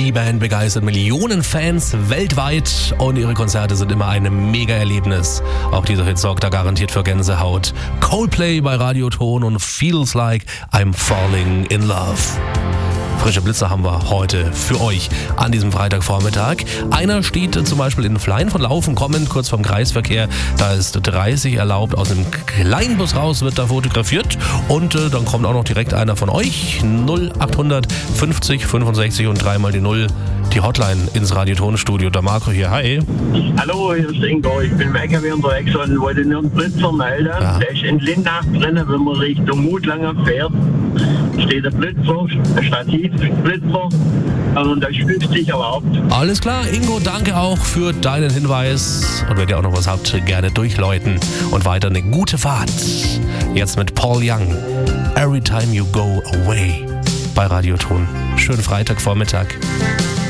Die Band begeistert Millionen Fans weltweit und ihre Konzerte sind immer ein Mega-Erlebnis. Auch dieser Hit sorgt da garantiert für Gänsehaut. Coldplay bei Radioton und Feels Like I'm Falling in Love. Frische Blitze haben wir heute für euch an diesem Freitagvormittag. Einer steht zum Beispiel in Flein von Laufen kommend, kurz vom Kreisverkehr. Da ist 30 erlaubt. Aus dem Kleinbus raus wird da fotografiert. Und dann kommt auch noch direkt einer von euch. 0800 50 65 und 3 mal die 0. Die Hotline ins Radiotonstudio. Der Marco hier. Hi. Hallo, hier ist Ingo. Ich bin im LKW unterwegs und wollte nur einen Blitzer melden. Ja. Der ist in Lindach drin, wenn man Richtung Mutlanger fährt. Steht der Blitzer, ein Stativblitzer und der ist 50 erlaubt. Alles klar, Ingo, danke auch für deinen Hinweis. Und wenn ihr auch noch was habt, gerne durchläuten. Und weiter eine gute Fahrt. Jetzt mit Paul Young. Every Time You Go Away bei Radioton. Schönen Freitagvormittag.